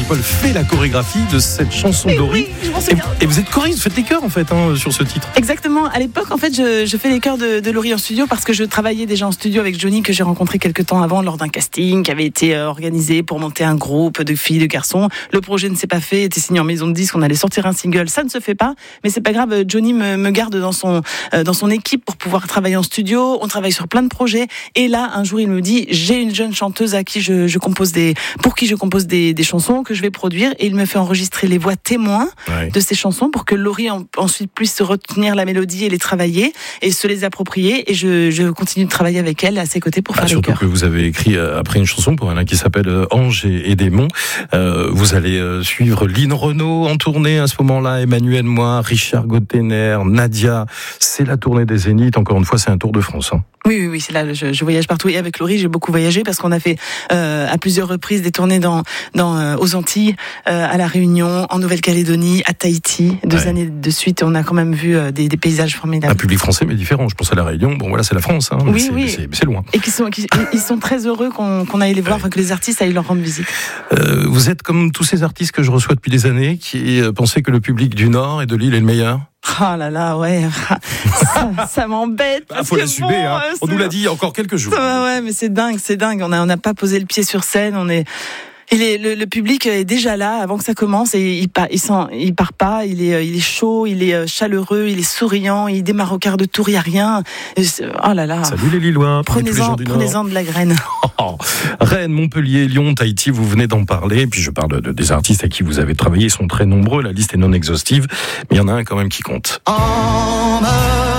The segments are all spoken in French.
Ripoll fait la chorégraphie de cette chanson de Laurie. Oui, je m'en souviens. Et vous êtes choriste, vous faites les chœurs en fait sur ce titre. Exactement. À l'époque, en fait, je fais les chœurs de Laurie en studio parce que je travaillais déjà en studio avec Johnny que j'ai rencontré quelques temps avant lors d'un casting qui avait été organisé pour monter un groupe de filles, de garçons. Le projet ne s'est pas fait, était signé en maison de disque, on allait sortir un single, ça ne se fait pas, mais c'est pas grave. Johnny me garde dans son équipe pour pouvoir travailler en studio. On travaille sur plein de projets. Et là, un jour, il me dit, j'ai une jeune chanteuse à qui pour qui je compose des chansons que je vais produire, et il me fait enregistrer les voix témoins de ces chansons pour que Laurie ensuite puisse retenir la mélodie et les travailler et se les approprier, et je continue de travailler avec elle à ses côtés pour faire les chœurs. Surtout que vous avez écrit après une chanson pour Alain qui s'appelle Ange et Démon. Vous allez suivre Lynn Renaud en tournée à ce moment-là, Emmanuel Moix, Richard Gottener, Nadia. C'est la tournée des Zéniths. Encore une fois, c'est un tour de France. Oui, c'est là, je voyage partout. Et avec Laurie, j'ai beaucoup voyagé parce qu'on a fait à plusieurs reprises des tournées aux Antilles, à La Réunion, en Nouvelle-Calédonie, à Tahiti, 2 années de suite. On a quand même vu des paysages formidables. Un public français, mais différent. Je pense à La Réunion. Bon, voilà, c'est la France. Oui. C'est loin. Et ils sont très heureux qu'on aille les voir, que les artistes aillent leur rendre visite. Vous êtes comme tous ces artistes que je reçois depuis des années qui pensaient que le public du Nord et de l'île est le meilleur. Oh là là, ouais, ça m'embête. Faut l'assumer, on nous l'a dit il y a encore quelques jours. Ouais, mais c'est dingue. On n'a pas posé le pied sur scène, le public est déjà là avant que ça commence et il part pas, il est chaud, il est chaleureux, il est souriant, il démarre au quart de tour, il n'y a rien. Oh là là. Salut les Lillois, prenez-en de la graine. Rennes, Montpellier, Lyon, Tahiti, vous venez d'en parler. Et puis je parle des artistes avec qui vous avez travaillé, ils sont très nombreux, la liste est non exhaustive, mais il y en a un quand même qui compte. Emmenez-moi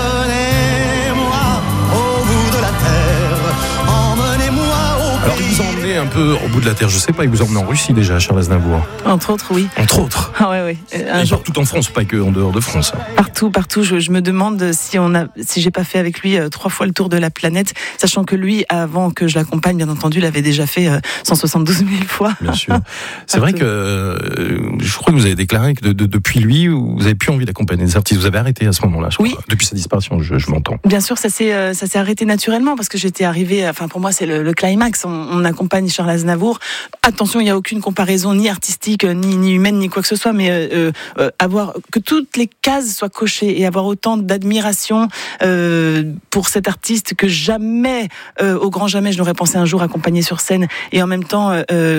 au bout de la terre, emmenez-moi au Alors, il vous a emmené un peu au bout de la terre, je sais pas, il vous a emmené en Russie déjà, Charles Aznavour. Entre autres, oui. Entre autres. Ah ouais. Partout en France, pas que en dehors de France. Partout. Je me demande si j'ai pas fait avec lui 3 fois le tour de la planète, sachant que lui, avant que je l'accompagne, bien entendu, l'avait déjà fait 172 000 fois. Bien sûr. C'est vrai que je crois que vous avez déclaré que depuis lui, vous avez plus envie d'accompagner des artistes. Vous avez arrêté à ce moment-là, je crois. Depuis sa disparition, je m'entends. Bien sûr, ça s'est arrêté naturellement parce que j'étais arrivée. Enfin, pour moi, c'est le climax. On accompagne Charles Aznavour. Attention, il n'y a aucune comparaison ni artistique, ni humaine, ni quoi que ce soit, mais avoir que toutes les cases soient cochées et avoir autant d'admiration pour cet artiste que jamais, au grand jamais, je n'aurais pensé un jour accompagner sur scène, et en même temps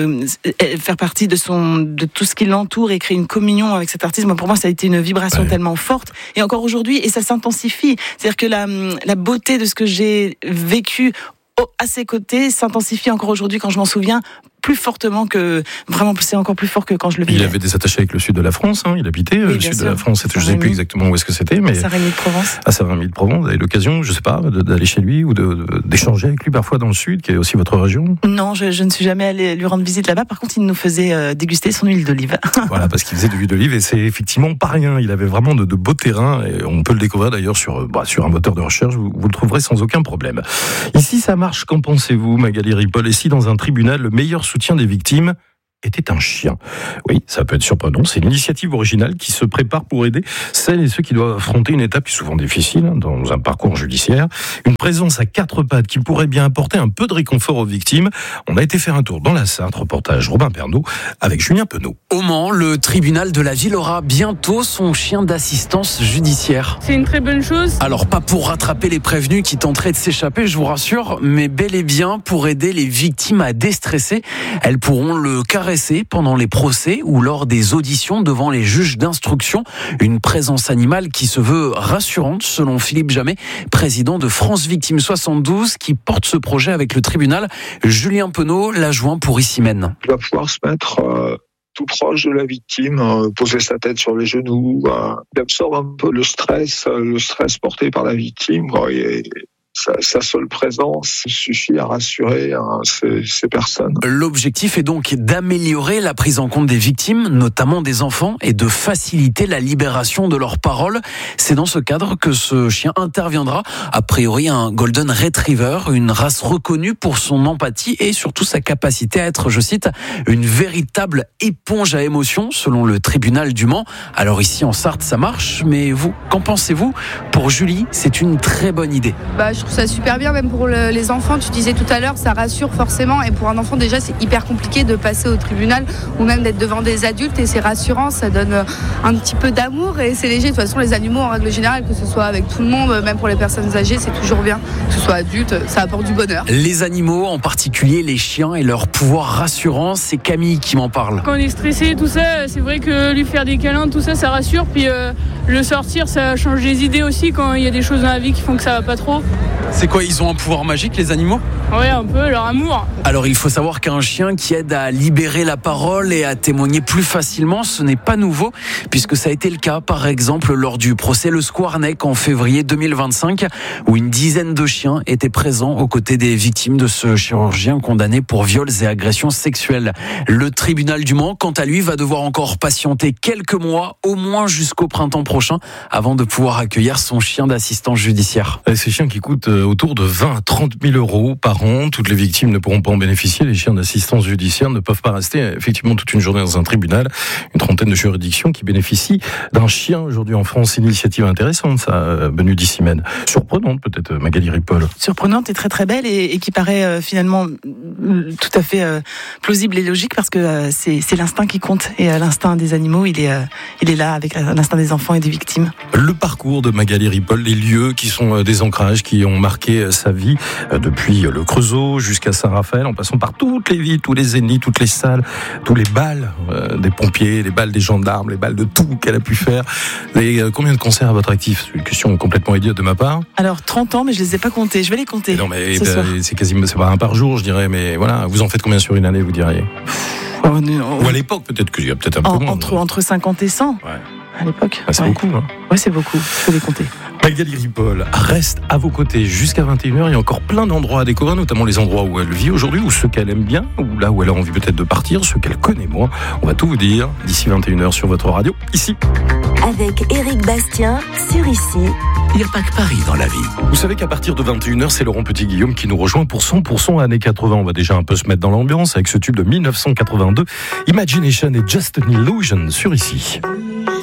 faire partie de tout ce qui l'entoure et créer une communion avec cet artiste. Pour moi, ça a été une vibration tellement forte, et encore aujourd'hui, et ça s'intensifie. C'est-à-dire que la beauté de ce que j'ai vécu à ses côtés s'intensifie encore aujourd'hui quand je m'en souviens, plus fortement que vraiment, c'est encore plus fort que quand je le vivais. Il avait des attachés avec le sud de la France, il habitait le sud de la France. Je ne sais plus exactement où est-ce que c'était, mais Saint-Rémy-de-Provence. À Saint-Rémy-de-Provence, vous avez l'occasion, je sais pas, d'aller chez lui ou d'échanger avec lui parfois dans le sud, qui est aussi votre région. Non, je ne suis jamais allée lui rendre visite là-bas. Par contre, il nous faisait déguster son huile d'olive. Voilà, parce qu'il faisait de l'huile d'olive et c'est effectivement pas rien. Il avait vraiment de beaux terrains et on peut le découvrir d'ailleurs sur un moteur de recherche. Vous le trouverez sans aucun problème. Ici, ça marche. Qu'en pensez-vous, Magali Ripoll? Et si dans un tribunal, le meilleur soutien des victimes était un chien? Oui, ça peut être surprenant. C'est une initiative originale qui se prépare pour aider celles et ceux qui doivent affronter une étape qui est souvent difficile dans un parcours judiciaire. Une présence à 4 pattes qui pourrait bien apporter un peu de réconfort aux victimes. On a été faire un tour dans la Sarthe, reportage Robin Pernaut avec Julien Penaud. Au Mans, le tribunal de la ville aura bientôt son chien d'assistance judiciaire. C'est une très bonne chose. Alors pas pour rattraper les prévenus qui tenteraient de s'échapper, je vous rassure, mais bel et bien pour aider les victimes à déstresser. Elles pourront le caresser pendant les procès ou lors des auditions devant les juges d'instruction. Une présence animale qui se veut rassurante selon Philippe Jamet, président de France Victimes 72, qui porte ce projet avec le tribunal. Julien Penaud, l'adjoint pour Issymène. Il va pouvoir se mettre tout proche de la victime, poser sa tête sur les genoux, il absorbe un peu le stress porté par la victime, et sa seule présence suffit à rassurer ces personnes. L'objectif est donc d'améliorer la prise en compte des victimes, notamment des enfants, et de faciliter la libération de leurs paroles. C'est dans ce cadre que ce chien interviendra. A priori, un Golden Retriever, une race reconnue pour son empathie et surtout sa capacité à être, je cite, une véritable éponge à émotions, selon le tribunal du Mans. Alors ici en Sarthe, ça marche, mais vous, qu'en pensez-vous? Pour Julie, c'est une très bonne idée. je trouve ça super bien, même pour les enfants. Tu disais tout à l'heure, ça rassure forcément. Et pour un enfant, déjà, c'est hyper compliqué de passer au tribunal ou même d'être devant des adultes. Et c'est rassurant, ça donne un petit peu d'amour et c'est léger. De toute façon, les animaux, en règle générale, que ce soit avec tout le monde, même pour les personnes âgées, c'est toujours bien. Que ce soit adulte, ça apporte du bonheur. Les animaux, en particulier les chiens et leur pouvoir rassurant, c'est Camille qui m'en parle. Quand on est stressé, tout ça, c'est vrai que lui faire des câlins, tout ça, ça rassure. Puis le sortir, ça change les idées aussi quand il y a des choses dans la vie qui font que ça va pas trop. C'est quoi, ils ont un pouvoir magique, les animaux ? Ouais, un peu, leur amour. Alors il faut savoir qu'un chien qui aide à libérer la parole et à témoigner plus facilement, ce n'est pas nouveau, puisque ça a été le cas par exemple lors du procès Le Squarneck en février 2025, où une dizaine de chiens étaient présents aux côtés des victimes de ce chirurgien condamné pour viols et agressions sexuelles. Le tribunal du Mans, quant à lui, va devoir encore patienter quelques mois, au moins jusqu'au printemps prochain, avant de pouvoir accueillir son chien d'assistance judiciaire. Et ces chiens qui coûtent autour de 20 à 30 000 euros par an. Toutes les victimes ne pourront pas en bénéficier. Les chiens d'assistance judiciaire ne peuvent pas rester effectivement toute une journée dans un tribunal. Une trentaine de juridictions qui bénéficient d'un chien aujourd'hui en France. Initiative intéressante, ça, Benu Dissimène. Surprenante peut-être, Magali Ripoll. Surprenante et très très belle et qui paraît finalement tout à fait plausible et logique parce que c'est l'instinct qui compte et l'instinct des animaux, il est là avec l'instinct des enfants et des victimes. Le parcours de Magali Ripoll, les lieux qui sont des ancrages qui ont marqué sa vie depuis le Creusot jusqu'à Saint-Raphaël, en passant par toutes les villes, tous les zéniths, toutes les salles, tous les bals des pompiers, les bals des gendarmes, les bals de tout qu'elle a pu faire. Et combien de concerts à votre actif ? C'est une question complètement idiote de ma part. Alors 30 ans, mais je les ai pas comptés. Je vais les compter. Non, mais c'est quasiment, c'est pas un par jour, je dirais. Mais voilà, vous en faites combien sur une année, vous diriez ? Ou à l'époque, peut-être qu'il y a peut-être un peu moins. Entre 50 et 100. Ouais. À l'époque. C'est beaucoup, hein. Ouais, c'est beaucoup. Il faut les compter. Magali Ripoll reste à vos côtés jusqu'à 21h. Il y a encore plein d'endroits à découvrir, notamment les endroits où elle vit aujourd'hui, ou ceux qu'elle aime bien, ou là où elle a envie peut-être de partir, ceux qu'elle connaît moins. On va tout vous dire d'ici 21h sur votre radio, ici. Avec Éric Bastien, sur Ici. Il n'y a pas que Paris dans la vie. Vous savez qu'à partir de 21h, c'est Laurent Petit-Guillaume qui nous rejoint pour 100% années 80. On va déjà un peu se mettre dans l'ambiance avec ce tube de 1982, Imagination et Just an Illusion sur Ici.